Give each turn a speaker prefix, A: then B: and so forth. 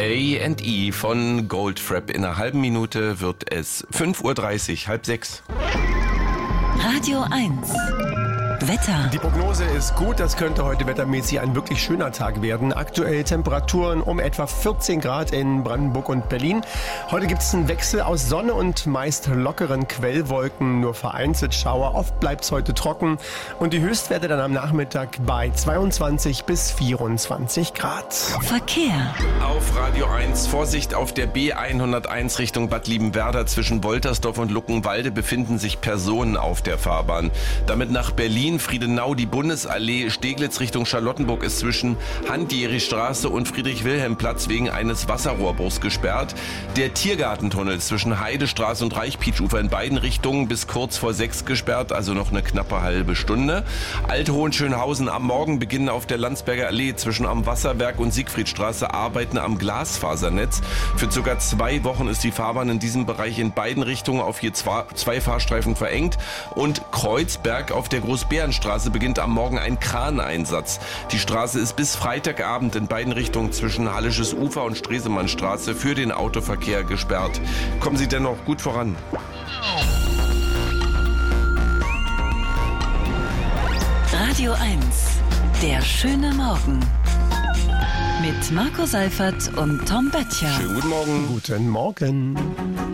A: A&E von Goldfrapp. In einer halben Minute wird es 5:30 Uhr, 5:30.
B: Radio 1. Wetter.
C: Die Prognose ist gut, das könnte heute wettermäßig ein wirklich schöner Tag werden. Aktuell Temperaturen um etwa 14 Grad in Brandenburg und Berlin. Heute gibt es einen Wechsel aus Sonne und meist lockeren Quellwolken, nur vereinzelt Schauer. Oft bleibt es heute trocken und die Höchstwerte dann am Nachmittag bei 22 bis 24 Grad.
B: Verkehr.
A: Auf Radio 1 Vorsicht auf der B101 Richtung Bad Liebenwerda. Zwischen Woltersdorf und Luckenwalde befinden sich Personen auf der Fahrbahn. Damit nach Berlin, Friedenau, die Bundesallee Steglitz Richtung Charlottenburg ist zwischen Hand-Jeri-Straße und Friedrich-Wilhelm-Platz wegen eines Wasserrohrbruchs gesperrt. Der Tiergartentunnel zwischen Heidestraße und Reichpietsch-Ufer in beiden Richtungen bis kurz vor 6 gesperrt, also noch eine knappe halbe Stunde. Alt-Hohenschönhausen am Morgen beginnen auf der Landsberger Allee zwischen am Wasserwerk und Siegfriedstraße Arbeiten am Glasfasernetz. Für ca. 2 Wochen ist die Fahrbahn in diesem Bereich in beiden Richtungen auf je 2 Fahrstreifen verengt. Und Kreuzberg auf der Großbärenstraße beginnt am Morgen ein Kraneinsatz. Die Straße ist bis Freitagabend in beiden Richtungen zwischen Hallisches Ufer und Stresemannstraße für den Autoverkehr gesperrt. Kommen Sie dennoch gut voran.
B: Radio 1. Der schöne Morgen. Mit Marco Seifert und Tom Böttcher.
A: Schönen guten Morgen.
C: Guten Morgen.